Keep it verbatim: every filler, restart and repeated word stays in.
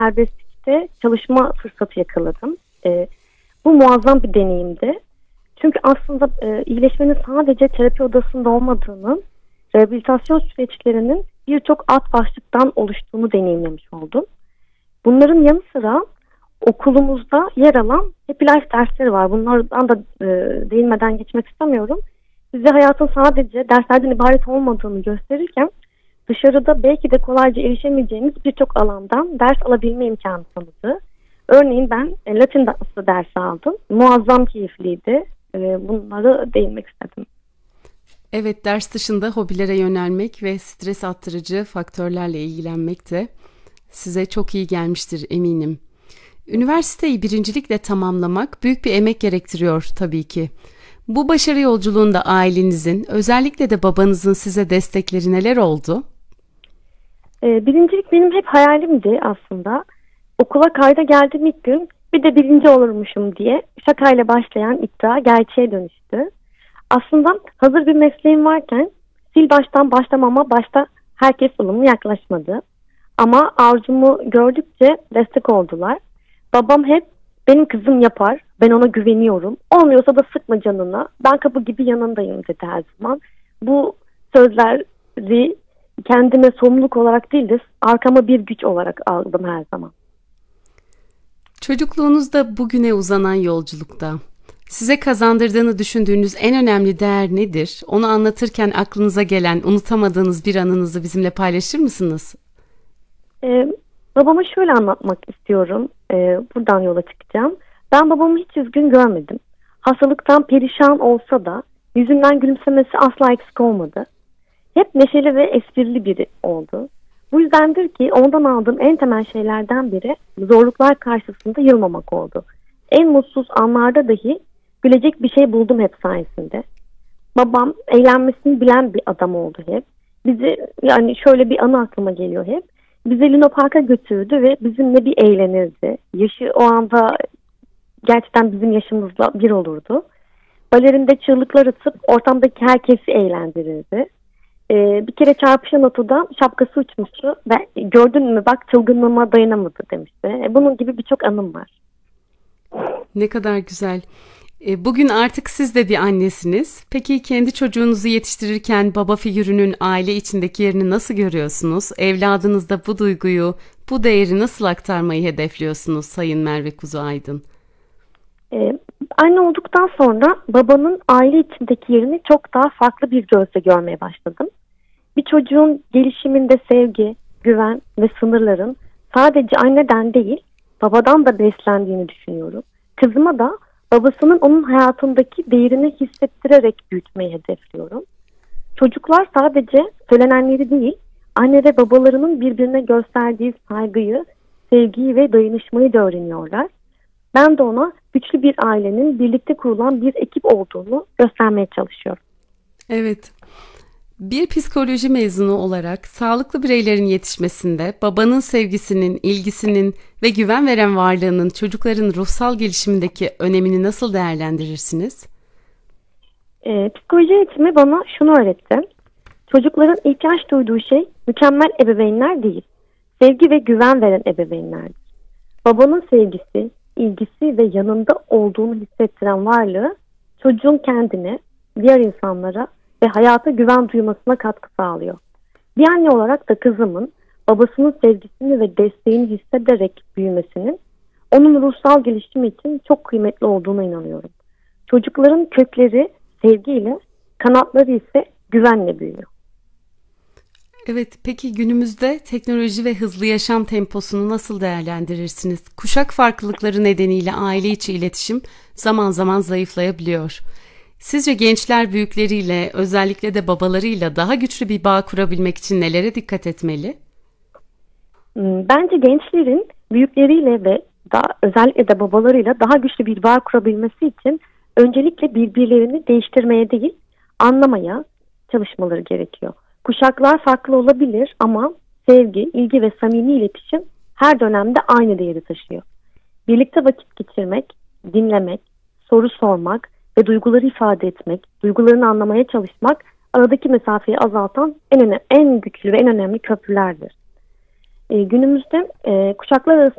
serbestlikte çalışma fırsatı yakaladım. E, bu muazzam bir deneyimdi. Çünkü aslında e, iyileşmenin sadece terapi odasında olmadığını, rehabilitasyon süreçlerinin birçok alt başlıktan oluştuğunu deneyimlemiş oldum. Bunların yanı sıra okulumuzda yer alan Happy Life dersleri var. Bunlardan da e, değinmeden geçmek istemiyorum. Bize hayatın sadece derslerden ibaret olmadığını gösterirken dışarıda belki de kolayca erişemeyeceğimiz birçok alandan ders alabilme imkanı tanıdı. Örneğin ben e, Latin dansı dersi aldım. Muazzam keyifliydi. E, bunlara değinmek istedim. Evet, ders dışında hobilere yönelmek ve stres attırıcı faktörlerle ilgilenmek de size çok iyi gelmiştir eminim. Üniversiteyi birincilikle tamamlamak büyük bir emek gerektiriyor tabii ki. Bu başarı yolculuğunda ailenizin, özellikle de babanızın size destekleri neler oldu? E, birincilik benim hep hayalimdi aslında. Okula kayda geldiğim ilk gün bir de birinci olurmuşum diye şakayla başlayan iddia gerçeğe dönüştü. Aslında hazır bir mesleğim varken sil baştan başlamama başta herkes ılımlı yaklaşmadı. Ama arzumu gördükçe destek oldular. Babam hep benim kızım yapar, ben ona güveniyorum. Olmuyorsa da sıkma canına, ben kapı gibi yanındayım dedi her zaman. Bu sözleri kendime sorumluluk olarak değil de arkama bir güç olarak aldım her zaman. Çocukluğunuzda bugüne uzanan yolculukta size kazandırdığını düşündüğünüz en önemli değer nedir? Onu anlatırken aklınıza gelen, unutamadığınız bir anınızı bizimle paylaşır mısınız? Ee, babama şöyle anlatmak istiyorum. Ee, buradan yola çıkacağım. Ben babamı hiç üzgün görmedim. Hastalıktan perişan olsa da yüzünden gülümsemesi asla eksik olmadı. Hep neşeli ve esprili biri oldu. Bu yüzdendir ki ondan aldığım en temel şeylerden biri zorluklar karşısında yılmamak oldu. En mutsuz anlarda dahi gülecek bir şey buldum hep sayesinde. Babam eğlenmesini bilen bir adam oldu hep. Bizi, yani şöyle bir anı aklıma geliyor hep. Bizi Luna Park'a götürdü ve bizimle bir eğlenirdi. Yaşı o anda gerçekten bizim yaşımızla bir olurdu. Balerinde çığlıklar atıp ortamdaki herkesi eğlendirirdi. Ee, bir kere çarpışan otoda şapkası uçmuştu ve gördün mü bak çılgınlığıma dayanamadı demişti. E, bunun gibi birçok anım var. Ne kadar güzel. E, bugün artık siz de bir annesiniz. Peki kendi çocuğunuzu yetiştirirken baba figürünün aile içindeki yerini nasıl görüyorsunuz? Evladınızda bu duyguyu, bu değeri nasıl aktarmayı hedefliyorsunuz Sayın Merve Kuzu Aydın? Ee, anne olduktan sonra babanın aile içindeki yerini çok daha farklı bir gözle görmeye başladım. Bir çocuğun gelişiminde sevgi, güven ve sınırların sadece anneden değil, babadan da beslendiğini düşünüyorum. Kızıma da babasının onun hayatındaki değerini hissettirerek büyütmeyi hedefliyorum. Çocuklar sadece söylenenleri değil, anne ve babalarının birbirine gösterdiği saygıyı, sevgiyi ve dayanışmayı da öğreniyorlar. Ben de ona güçlü bir ailenin birlikte kurulan bir ekip olduğunu göstermeye çalışıyorum. Evet. Bir psikoloji mezunu olarak sağlıklı bireylerin yetişmesinde babanın sevgisinin, ilgisinin ve güven veren varlığının çocukların ruhsal gelişimindeki önemini nasıl değerlendirirsiniz? Ee, psikoloji eğitimi bana şunu öğretti. Çocukların ihtiyaç duyduğu şey mükemmel ebeveynler değil, sevgi ve güven veren ebeveynlerdir. Babanın sevgisi, ilgisi ve yanında olduğunu hissettiren varlığı çocuğun kendine, diğer insanlara ve hayata güven duymasına katkı sağlıyor. Bir anne olarak da kızımın babasının sevgisini ve desteğini hissederek büyümesinin onun ruhsal gelişimi için çok kıymetli olduğuna inanıyorum. Çocukların kökleri sevgiyle, kanatları ise güvenle büyüyor. Evet, peki günümüzde teknoloji ve hızlı yaşam temposunu nasıl değerlendirirsiniz? Kuşak farklılıkları nedeniyle aile içi iletişim zaman zaman zayıflayabiliyor. Sizce gençler büyükleriyle, özellikle de babalarıyla daha güçlü bir bağ kurabilmek için nelere dikkat etmeli? Bence gençlerin büyükleriyle ve daha, özellikle de babalarıyla daha güçlü bir bağ kurabilmesi için öncelikle birbirlerini değiştirmeye değil, anlamaya çalışmaları gerekiyor. Kuşaklar farklı olabilir ama sevgi, ilgi ve samimi iletişim her dönemde aynı değeri taşıyor. Birlikte vakit geçirmek, dinlemek, soru sormak ve duyguları ifade etmek, duygularını anlamaya çalışmak aradaki mesafeyi azaltan en önemli, en güçlü ve en önemli köprülerdir. e, günümüzde e, kuşaklar arası